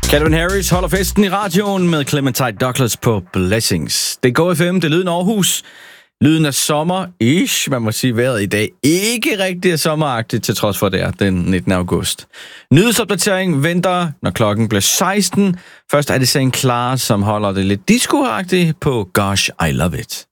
Calvin Harris holder festen i radioen med Clementine Douglas på Blessings. Det går FM, det lyden Aarhus. Lyden af sommer-ish, man må sige, vejret i dag ikke rigtig er sommeragtigt, til trods for, at det er den 19. august. Nyhedsopdatering venter, når klokken bliver 16. Først er det St. Clara, som holder det lidt disco-agtigt på Gosh, I Love It.